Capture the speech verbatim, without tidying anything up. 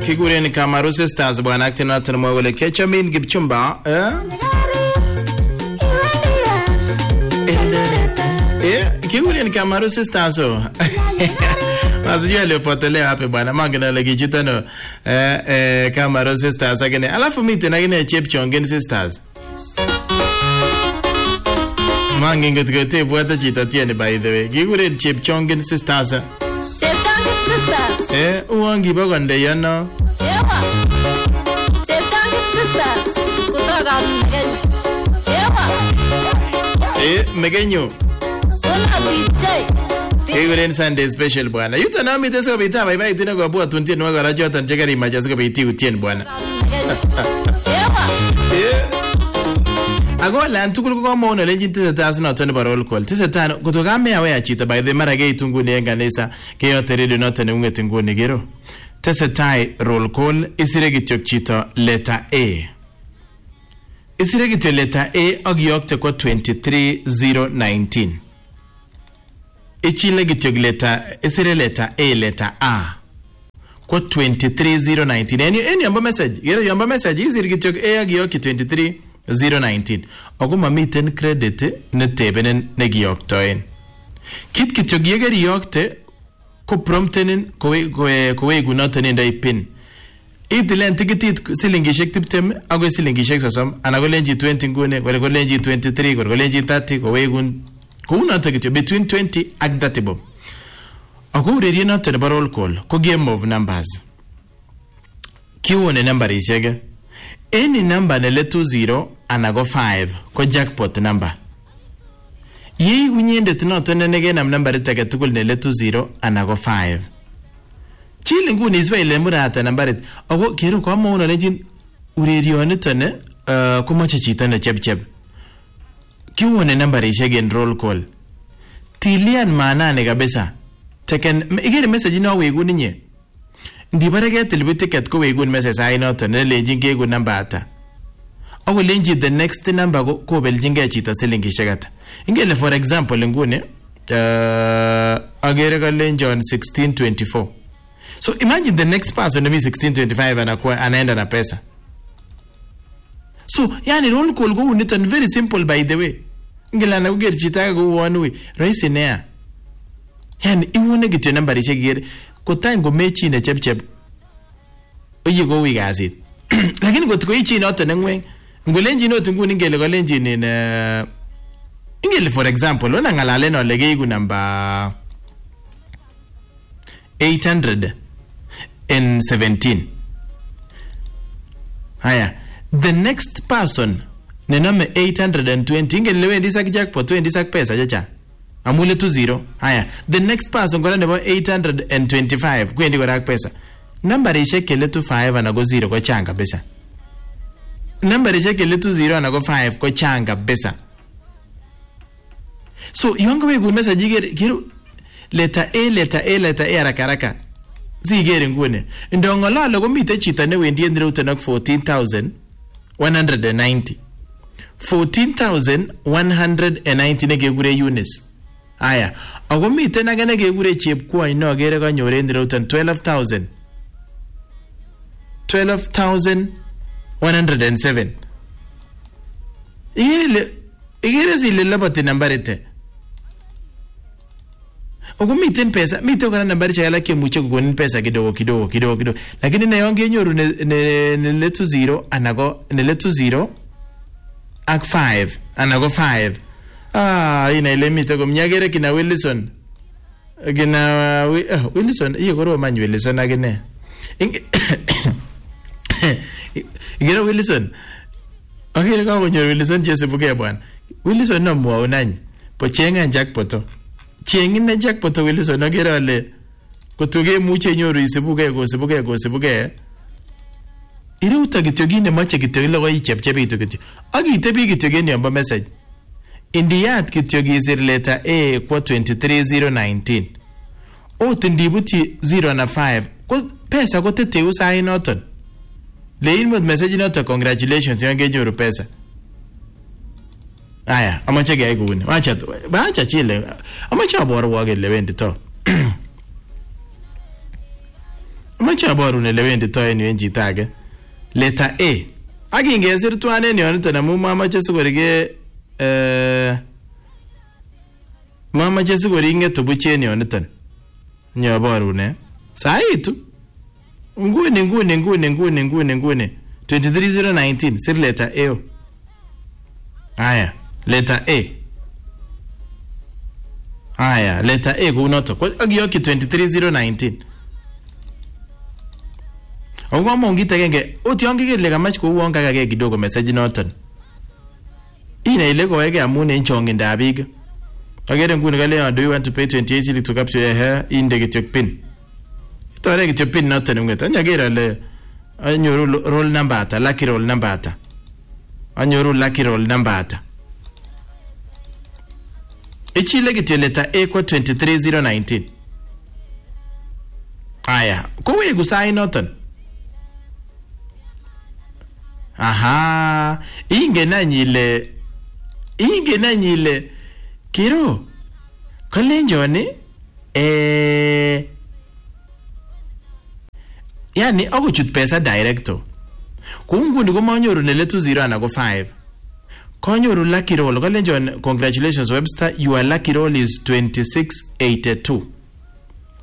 kiguren Kamaru Sisters bwana aktina tanmo wala kechamin Kipchumba eh eh kiguren Kamaru Sisters so Azijua lepotelea hape bwana mangena legi chitano eh eh Kamaru Sisters agene alafu mite na gine Chepchongen Sisters Mangin gotgote bwata chita tiene by the way kiguren Chepchongen Sisters Chepchongen Sisters eh uwangi bagonde yano Ewa Chepchongen Sisters kutoka Mgenyo Ewa eh Mgenyo Una D J Kiguren Sunday special bwana yuta nami teso bita bye bye tena kwa bua tuntie nwa gara jota njegari majazo kwa biti utien bwana Ewa eh Agola antukulu kwa maona lenji tisa tasa na otone barol call tisa tano kutoka me awe achita by the marage itungu ni enganesa keyo teredo na otone unge tungu ni gero tisa tai roll call isiregi tiok chita letter A isiregi tiok letter A agiyokte kwa twenty-three zero nineteen ichile gitiok letter isire letter A letter A kwa twenty-three zero nineteen eni eni yamba message gero yamba message isire gitiok A agiyokte twenty-three zero nineteen Oguma miten credit ne tebenen ne giyoktoen kit kityo yegeri yokte ko promptenen ko ko gunoten ndai pin itilen tikitit silingishek tiptem ago silingishek sosom ana ko lenji twenty ngune ko ko lenji twenty-three ko ko lenji thirty ko wegun ko unoten kityo between twenty and thirty bob ago ureri noten barol call ko game of numbers kiwone number ishege any number ne letu zero anago five ko jackpot number Ye unyende tinoto nege nam number itake tukul ne letu zero anago five Chile nguni iswa ile murata number Ogo kero kwa mauna lejin Urerio nitone uh, kumache chita ne cheb cheb Kiwone number ishegen roll call Tilian maanane kabisa Teken igere message ina wegu ninye Ndibarege tilibi ticket ko wegu message ainoto ne lejin kegu number ata Ogo lenji the next number ko, ko beljinge chita silingi shagata Ingele for example ngune uh, agere ka lenji on sixteen twenty-four So imagine the next person to be sixteen twenty-five anakuwa anaenda na pesa So yani roll call go unitan very simple by the way Ingele na ugeri chita go one way Raisi nea Yani iwone gityo number ishe gere Kota ngo mechi ne chep chep Oye go wigazit Lakini kutiko ichi inoto nengweng Ngolenji no tungu ningele ko lenji ni na ingele for example ona ngalale no lege igu number eight hundred seventeen Haya the next person ne name eight hundred twenty ingele wendi sak jackpot wendi sak pesa jacha amule tu zero haya the next person ngona nebo eight hundred twenty-five kwendi ko rak pesa number ishekele tu five anago zero ko changa pesa Number isheke letu zero anago five ko changa besa. So yonga we good message gere gero letter A letter A letter A haraka haraka. Zigere ngune. Ndongola logo mite chita ne wendi ndire utanak fourteen thousand one hundred ninety. fourteen thousand one hundred ninety ne gegure units. Aya. Ago mite nagane gegure chep kwa ino gere ka nyore ndire utan twelve thousand. twelve thousand one hundred seven Igere igere zile labati nambarite Ogo miten pesa mite kwa nambari chagala ke muche kugonin pesa kidogo kidogo kidogo kidogo Lakini na yonge nyoru ne, ne, ne letu zero anago ne letu zero ak five anago five Ah ina ile mite kwa mnyagere kina Wilson Kina uh, Wilson iyo koro manyu Wilson agene Igera Wilson Agere ka konyor Wilson jese buke bwana Wilson no mwa nanyi po chenga jackpot Chengi na jackpot Wilson agere ale Kutuge muche nyoru isibuke go sibuke go sibuke Ire utagityo gine mache kityo ilo ko ichep chep itu kityo Agitebi kityo gine yamba message Indiyat kityo gizir letter A kwa twenty-three zero nineteen Ote ndibuti zero na five Kwa pesa kwa tete usa inoton Lein mod message noto congratulations yange nyoru pesa. Aya, amache ge gune. Acha ba acha chile. Amache aboro wage lewendi to. amache aborun ele wenditoi en yu en chito age. Letter A. Ak ingesir tuan en yoniton amun mamache sikorige eh mamache sikoringetu buch en yoniton. Nyoborun eh. Saitu. Nguni nguni nguni nguni nguni nguni twenty-three zero nineteen sir letter A. Aya, letter A. Aya, letter A kunoto. Agiyoki twenty-three zero nineteen. Ogwa mongita genge, oti ongi gele kamach ko uonga kage kidogo message noton. Ina ile ko wege amune nchongi ndabig. Agere nguni kale do you want to pay twenty-eight shillings to capture your hair inde kityok pin. Tore kityok pin noton ngeta. Nyagera le anyoru roll number ata, lucky roll number ata. Anyoru lucky roll number ata. Ichile kityok letter A kwa twenty-three zero nineteen. Aya, ko wegu sai noton. Aha, inge nanyile inge nanyile kiro kolenjoni eh yani akochut pesa directo kunguni komanyoru nele two zero ana ko five konyoru lucky roll kolenjon congratulations Webster, your lucky roll is twenty-six eighty-two.